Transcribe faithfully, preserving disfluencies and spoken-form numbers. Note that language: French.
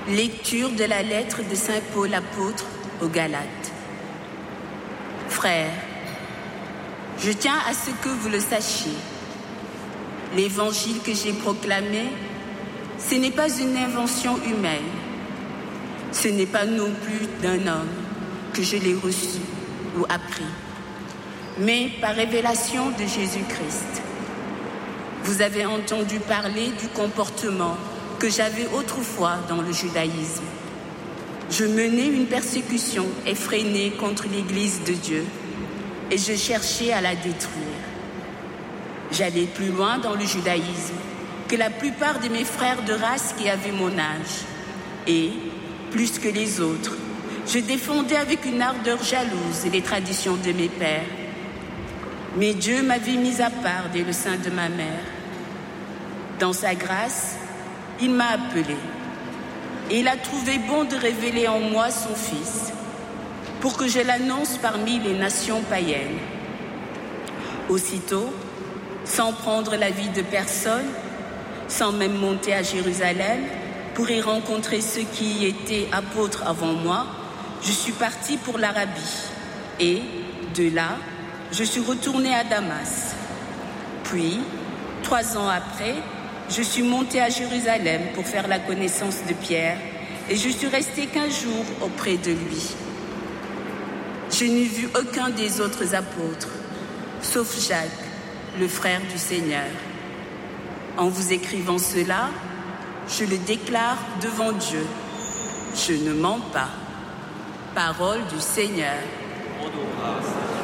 Lecture de la lettre de saint Paul apôtre aux Galates. Frères, je tiens à ce que vous le sachiez. L'évangile que j'ai proclamé, ce n'est pas une invention humaine. Ce n'est pas non plus d'un homme que je l'ai reçu ou appris, mais par révélation de Jésus-Christ. Vous avez entendu parler du comportement que j'avais autrefois dans le judaïsme. Je menais une persécution effrénée contre l'Église de Dieu et je cherchais à la détruire. J'allais plus loin dans le judaïsme que la plupart de mes frères de race qui avaient mon âge. Et, plus que les autres, je défendais avec une ardeur jalouse les traditions de mes pères. Mais Dieu m'avait mis à part dès le sein de ma mère. Dans sa grâce, il m'a appelé et il a trouvé bon de révéler en moi son Fils pour que je l'annonce parmi les nations païennes. Aussitôt, sans prendre l'avis de personne, sans même monter à Jérusalem pour y rencontrer ceux qui y étaient apôtres avant moi, je suis partie pour l'Arabie et, de là, je suis retournée à Damas. Puis, trois ans après, je suis montée à Jérusalem pour faire la connaissance de Pierre et je suis restée quinze jours auprès de lui. Je n'ai vu aucun des autres apôtres, sauf Jacques, le frère du Seigneur. En vous écrivant cela, je le déclare devant Dieu. Je ne mens pas. Parole du Seigneur.